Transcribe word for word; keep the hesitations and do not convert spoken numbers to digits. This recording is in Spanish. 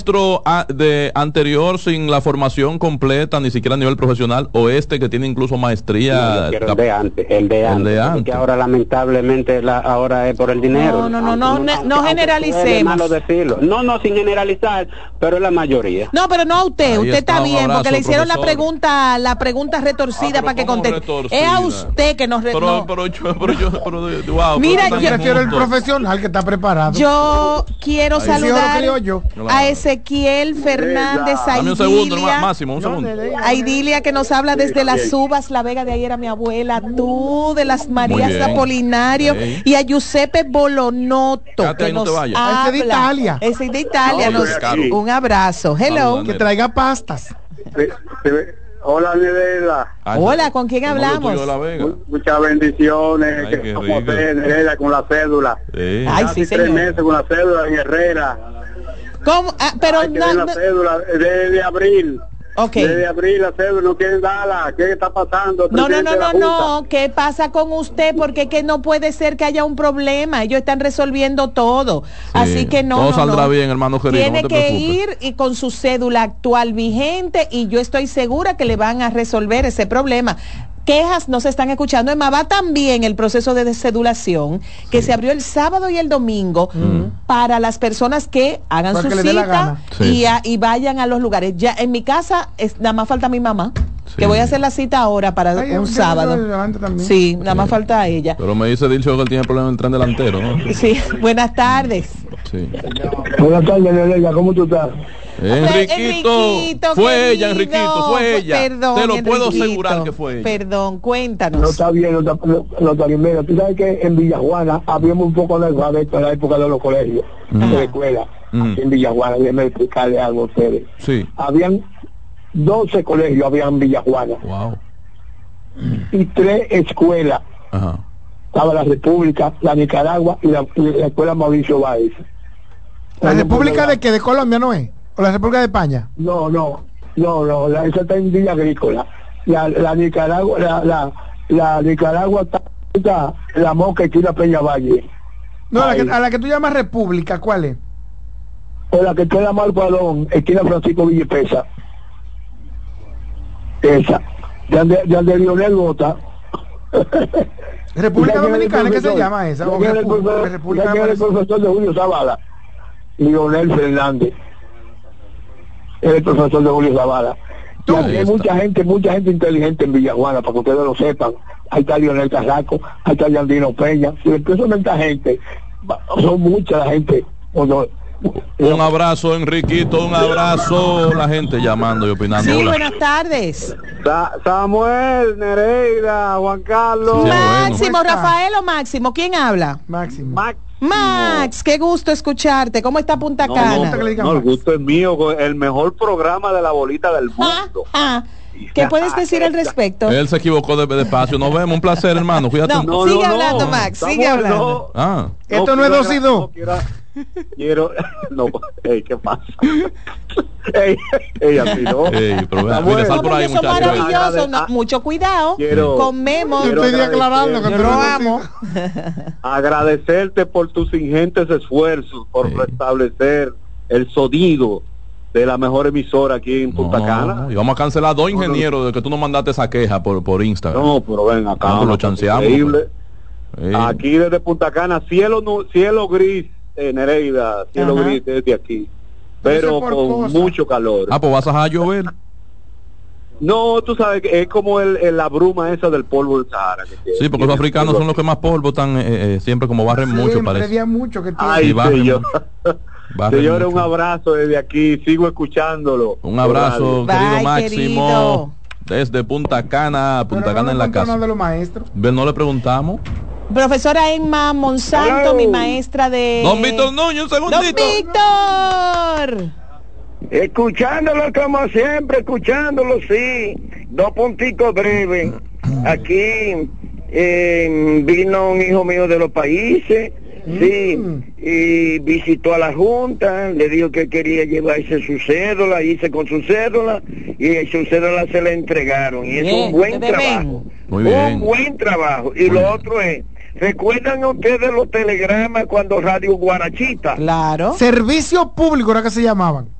maestro a, de anterior sin la formación completa, ni siquiera a nivel profesional, o este que tiene incluso maestría? No, yo quiero el de antes, el de antes, el de antes. Que ahora lamentablemente la, ahora es por el dinero. No, no, no, no, no, no generalicemos. Malo decirlo. No, no, sin generalizar, pero es la mayoría. No, pero no a usted, Ahí usted está, está bien, abrazo, porque le hicieron profesor. la pregunta, la pregunta retorcida ah, para que conteste. Es a usted que nos re... pero, no. pero yo, pero yo, pero, wow, Mira, yo prefiero el profesional que está preparado. Yo quiero Ahí saludar sí, yo. a Ezequiel Fernández, a Idilia, un segundo, máximo, un segundo. A Idilia que nos habla desde las Uvas, La Vega, de ayer a mi abuela, tú de las Marías Apolinario, sí. y a Giuseppe Bolonoto que nos habla. Ese de Italia. Ese de Italia, no, nos, un abrazo. Hello. Que traiga pastas. Hola, Nereida. Hola, ¿con quién hablamos? Muchas bendiciones. Ay, que como usted, Nereida, con la cédula. Sí. Ay, sí, tres meses con la cédula en Herrera. ¿Cómo? Ah, pero Ay, no, la cédula desde abril. Okay. Desde abril la cédula no quieren darla. ¿Qué está pasando? No, no, no, no, no. ¿Qué pasa con usted? Porque que no puede ser que haya un problema. Ellos están resolviendo todo. Sí. Así que no. Todo no, saldrá no. bien, hermano querido. Tiene no te que preocupes. ir y con su cédula actual vigente y yo estoy segura que le van a resolver ese problema. Quejas no se están escuchando. En Mabá también el proceso de descedulación que sí. se abrió el sábado y el domingo mm. para las personas que hagan para su que cita sí. y, a, y vayan a los lugares. Ya en mi casa es, nada más falta mi mamá. Sí. Que voy a hacer la cita ahora para Ay, un sábado. Sí, nada sí. más falta a ella. Pero me dice Dilcio que él tiene problemas en el tren delantero, ¿no? Sí, buenas tardes. Sí. Buenas tardes, Nereida, ¿cómo tú estás? Enriquito, Enriquito fue querido. ella, Enriquito, fue ella. Perdón, te lo Enriquito. puedo asegurar que fue ella. Perdón, cuéntanos. No está bien, no está, no, no está bien. Mira, tú sabes que en Villajuana habíamos un poco de alfabeto en la época de los colegios, uh-huh. de la escuela. Uh-huh. En Villajuana, déjenme explicarle algo a ustedes. Sí. Habían doce colegios, habían en Villajuana. Wow. Y tres escuelas. Ajá. Estaba la República, la Nicaragua y la, y la escuela Mauricio Báez. ¿La República de qué? ¿De Colombia no es? ¿O la República de España? No, no, no, no, la, esa está en Villa Agrícola. La, la Nicaragua, la, la, la Nicaragua está, está la Moca y la Peña Valle. No, a la, que, a la que tú llamas República, ¿cuál es? O la que queda Mal Balón, esquina Francisco Villepesa. Esa. Ya de, ya de Lionel Bota. República Dominicana, ¿qué se llama esa? Ya el profesor, República ya el profesor de Julio Zavala. Lionel Fernández. Es el profesor de Julio Zavala. Y aquí hay mucha gente, mucha gente inteligente en Villajuana, para que ustedes lo sepan. Ahí está Lionel Carraco, ahí está Yandino Peña. Si empiezo a esta gente, son mucha la gente. No, un abrazo, Enriquito, un abrazo. La gente llamando y opinando. Sí, buenas tardes. Sa Samuel, Nereida, Juan Carlos. Sí, Máximo, bueno. Rafael o Máximo, ¿quién habla? Máximo. Max. Max, qué gusto escucharte. ¿Cómo está Punta Cana? No, no, no, el gusto es mío, el mejor programa de la bolita del mundo. Ah, ah. ¿Qué puedes decir al respecto? Él se equivocó de, de espacio. Nos vemos, un placer, hermano. Cuídate. No, no, sigue no, hablando, no. Max, sigue hablando. No, ah. Esto no, no es dos y dos. Quiero, no, ey, ¿qué pasa? ey, ey, así no. Ey, pero vea, bueno, no, por ahí, eso maravilloso, no, mucho cuidado. Quiero, comemos. Quiero estoy aclarando que lo amo. Agradecerte por tus ingentes esfuerzos por sí. restablecer el sonido de la mejor emisora aquí en Punta no, Cana. Y vamos a cancelar dos ingenieros de que tú nos mandaste esa queja por, por Instagram. No, pero ven acá. No, lo chanceamos. Increíble. Sí. Aquí desde Punta Cana, cielo cielo gris, eh, Nereida, cielo Ajá. gris desde aquí, pero con cosa. mucho calor. Ah, pues vas a dejar llover. No, tú sabes que es como el, el, la bruma esa del polvo del Sahara. Que sí, porque los africanos son los que más polvo están, eh, eh, siempre como barren sí, mucho, parece. Mucho que Ay, señor. Señores, mucho. Un abrazo desde aquí, sigo escuchándolo. Un abrazo, querido Bye, Máximo. Querido. Desde Punta Cana, Punta Pero Cana no en la casa. De los maestros. No le preguntamos. Profesora Emma Monsanto, Hello. mi maestra de... Don Víctor Núñez, un segundito. ¡Don Víctor! Escuchándolo como siempre, escuchándolo, sí. Dos punticos breves. Aquí eh, vino un hijo mío de los países, mm. sí, y visitó a la Junta, le dijo que quería llevarse su cédula, hice con su cédula, y su cédula se la entregaron. Y bien, es un buen trabajo. Muy bien. Un buen trabajo. Y Muy lo bien. otro es... ¿Recuerdan ustedes los telegramas cuando Radio Guarachita? Claro. Servicio público era que se llamaban.